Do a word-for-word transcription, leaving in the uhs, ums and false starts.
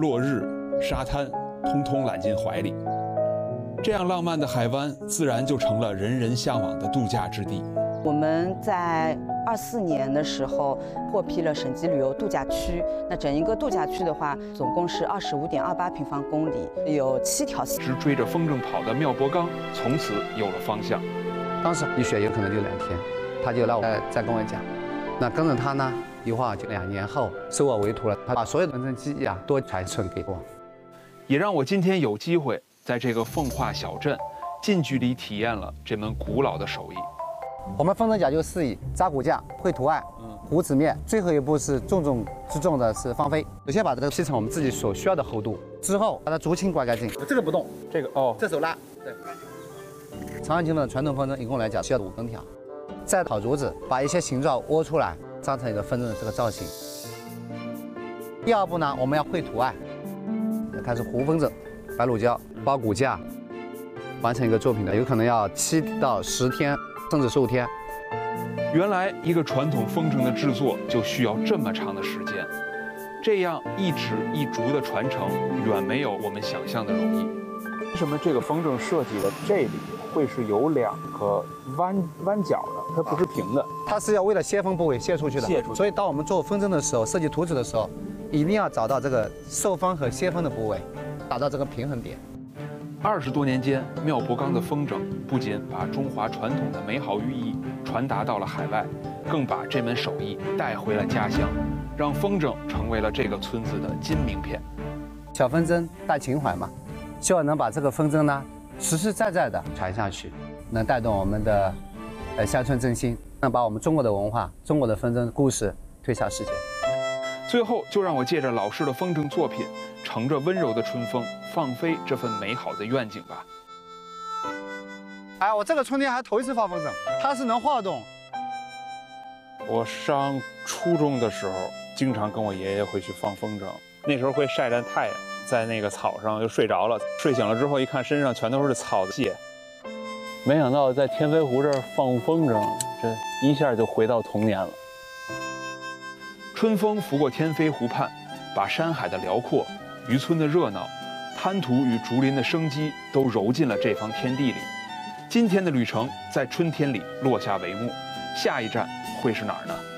落日、沙滩，通通揽进怀里。这样浪漫的海湾，自然就成了人人向往的度假之地。 我们在二四年的时候获批了省级旅游度假区。那整一个度假区的话，总共是二十五点二八平方公里，有七条线。 直追着风筝跑的妙博冈，从此有了方向。 当时一学有可能就两天，他就来我再再跟我讲，那跟着他呢，一晃就两年后收我为徒了。他把所有的分证记忆啊都传承给我， 也让我今天有机会在这个奉化小镇近距离体验了这门古老的手艺。 我们风筝讲究四艺：扎骨架、绘图案、糊纸面，最后一步是重中之重的是放飞。首先把这个劈成我们自己所需要的厚度，之后把它竹青刮干净。这个不动， 这个哦， 这手拉。对。长安京的传统风筝一共来讲需要五根条，再烤竹子，把一些形状窝出来，扎成一个风筝的这个造型。第二步呢，我们要绘图案，开始糊风筝，白乳胶包骨架，完成一个作品的，有可能要七到十天。甚至十五天。 原来一个传统风筝的制作就需要这么长的时间，这样一指一竹的传承远没有我们想象的容易。 为什么这个风筝设计的这里会是有两个弯弯角的？它不是平的， 它是要为了泄风部位泄出去的。 泄出去。 所以当我们做风筝的时候，设计图纸的时候，一定要找到这个受风和泄风的部位，达到这个平衡点。 二十多年间，妙博冈的风筝不仅把中华传统的美好寓意传达到了海外，更把这门手艺带回了家乡，让风筝成为了这个村子的金名片。 小风筝带情怀嘛，希望能把这个风筝呢实实在在的传下去，能带动我们的呃乡村振兴，能把我们中国的文化、中国的风筝故事推向世界。 最后，就让我借着老师的风筝作品，乘着温柔的春风，放飞这份美好的愿景吧。 哎，我这个春天还头一次放风筝，它是能晃动。 我上初中的时候，经常跟我爷爷会去放风筝，那时候会晒着太阳，在那个草上就睡着了，睡醒了之后一看身上全都是草屑。没想到在天飞湖这儿放风筝，这一下就回到童年了。 春风拂过天飞湖畔，把山海的辽阔、渔村的热闹、滩涂与竹林的生机都揉进了这方天地里。今天的旅程在春天里落下帷幕，下一站会是哪儿呢？